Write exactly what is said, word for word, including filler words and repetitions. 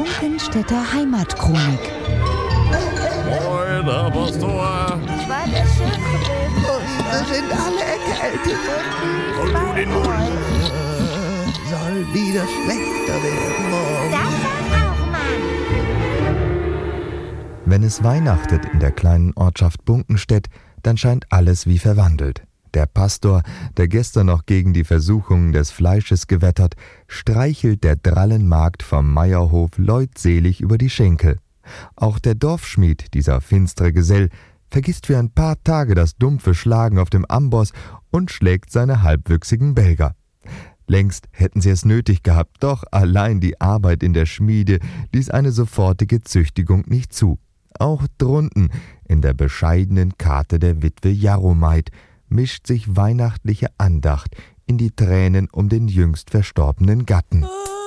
Bunkenstädter Heimatchronik. Moin, Herr Pastor. Ich war der Schildkröte. Wir sind alle erkältet. Und du den Mund. Soll wieder schlechter werden morgen. Das sagt auch Mann. Wenn es weihnachtet in der kleinen Ortschaft Bunkenstedt, dann scheint alles wie verwandelt. Der Pastor, der gestern noch gegen die Versuchungen des Fleisches gewettert, streichelt der drallen Magd vom Meierhof leutselig über die Schenkel. Auch der Dorfschmied, dieser finstere Gesell, vergisst für ein paar Tage das dumpfe Schlagen auf dem Amboss und schlägt seine halbwüchsigen Belger. Längst hätten sie es nötig gehabt, doch allein die Arbeit in der Schmiede ließ eine sofortige Züchtigung nicht zu. Auch drunten, in der bescheidenen Karte der Witwe Jaromeit, mischt sich weihnachtliche Andacht in die Tränen um den jüngst verstorbenen Gatten.